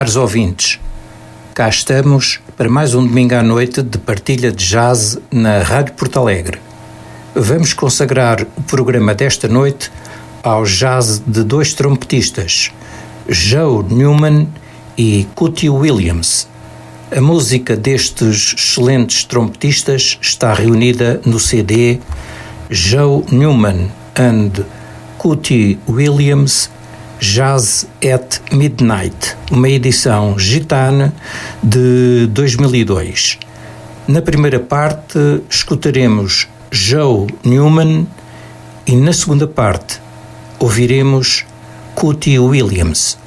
Caros ouvintes, cá estamos para mais um domingo à noite de partilha de jazz na Rádio Porto Alegre. Vamos consagrar o programa desta noite ao jazz de dois trompetistas, Joe Newman e Cootie Williams. A música destes excelentes trompetistas está reunida no CD Joe Newman and Cootie Williams Jazz at Midnight, uma edição gitana de 2002. Na primeira parte escutaremos Joe Newman e na segunda parte ouviremos Cootie Williams.